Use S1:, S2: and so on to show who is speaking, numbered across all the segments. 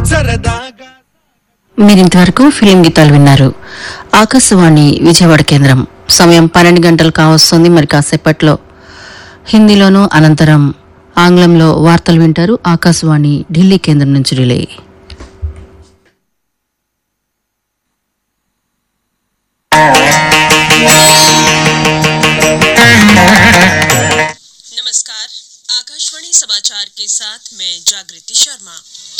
S1: మీరింతవరకు ఫిలిం గీతాలు విన్నారు. ఆకాశవాణి విజయవాడ కేంద్రం. సమయం 12 గంటలు కావస్తుంది. మరి కాసేపట్లో హిందీలోనూ అనంతరం ఆంగ్లంలో వార్తలు వింటారు. ఆకాశవాణి ఢిల్లీ కేంద్రం నుంచి రిలే.
S2: नमस्कार, आकाशवाणी समाचार के साथ मैं जागृति शर्मा।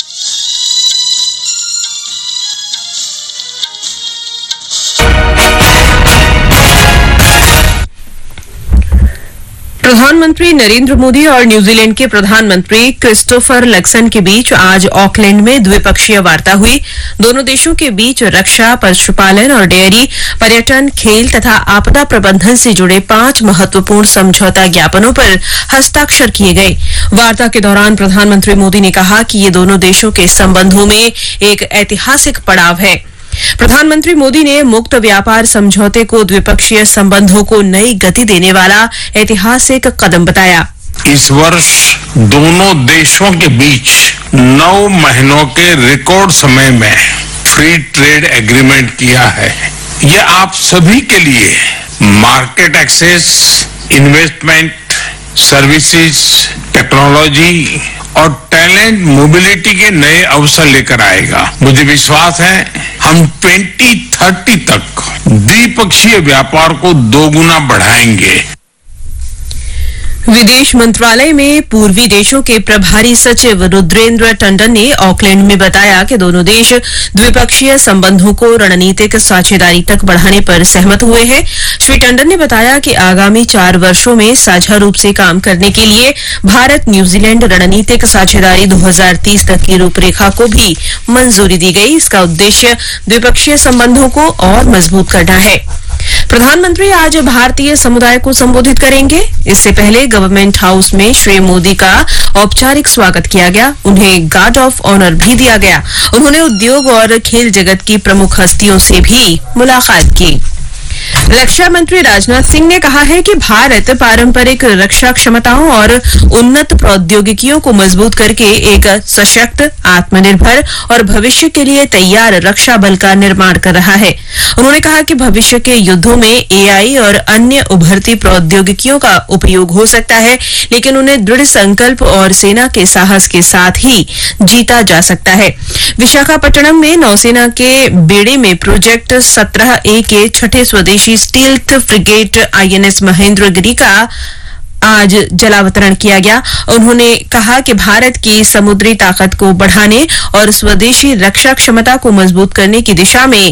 S2: प्रधानमंत्री नरेंद्र मोदी और न्यूजीलैंड के प्रधानमंत्री क्रिस्टोफर लक्सन के बीच आज ऑकलैंड में द्विपक्षीय वार्ता हुई। दोनों देशों के बीच रक्षा, पशुपालन और डेयरी, पर्यटन, खेल तथा आपदा प्रबंधन से जुड़े 5 महत्वपूर्ण समझौता ज्ञापनों पर हस्ताक्षर किए गए। वार्ता के दौरान प्रधानमंत्री मोदी ने कहा कि ये दोनों देशों के संबंधों में एक ऐतिहासिक पड़ाव है। प्रधानमंत्री मोदी ने मुक्त व्यापार समझौते को द्विपक्षीय संबंधों को नई गति देने वाला ऐतिहासिक कदम बताया।
S3: इस वर्ष दोनों देशों के बीच 9 महीनों के रिकॉर्ड समय में फ्री ट्रेड एग्रीमेंट किया है। ये आप सभी के लिए market access, investment, services, technology और टैलेंट मोबिलिटी के नए अवसर लेकर आएगा। मुझे विश्वास है हम 2030 तक द्विपक्षीय व्यापार को 2 गुना बढ़ाएंगे।
S2: विदेश मंत्रालय में पूर्वी देशों के प्रभारी सचिव रुद्रेंद्र टंडन ने ऑकलैंड में बताया कि दोनों देश द्विपक्षीय संबंधों को रणनीतिक साझेदारी तक बढ़ाने पर सहमत हुए हैं। श्री टंडन ने बताया कि आगामी 4 वर्षों में साझा रूप से काम करने के लिए भारत न्यूजीलैंड रणनीतिक साझेदारी 2030 तक की रूपरेखा को भी मंजूरी दी गई। इसका उद्देश्य द्विपक्षीय संबंधों को और मजबूत करना है। प्रधानमंत्री आज भारतीय समुदाय को संबोधित करेंगे। इससे पहले गवर्नमेंट हाउस में श्री मोदी का औपचारिक स्वागत किया गया। उन्हें गार्ड ऑफ ऑनर भी दिया गया। उन्होंने उद्योग और खेल जगत की प्रमुख हस्तियों से भी मुलाकात की। रक्षा मंत्री राजनाथ सिंह ने कहा है कि भारत पारंपरिक रक्षा क्षमताओं और उन्नत प्रौद्योगिकियों को मजबूत करके एक सशक्त, आत्मनिर्भर और भविष्य के लिए तैयार रक्षा बल का निर्माण कर रहा है। उन्होंने कहा कि भविष्य के युद्धों में एआई और अन्य उभरती प्रौद्योगिकियों का उपयोग हो सकता है, लेकिन उन्हें दृढ़ संकल्प और सेना के साहस के साथ ही जीता जा सकता है। विशाखापट्टनम में नौसेना के बेड़े में प्रोजेक्ट 17A के 6ठे स्वदेशी स्टील्थ फ्रिगेट INS महेंद्रगिरी का आज जलावतरण किया गया। उन्होंने कहा कि भारत की समुद्री ताकत को बढ़ाने और स्वदेशी रक्षा क्षमता को मजबूत करने की दिशा में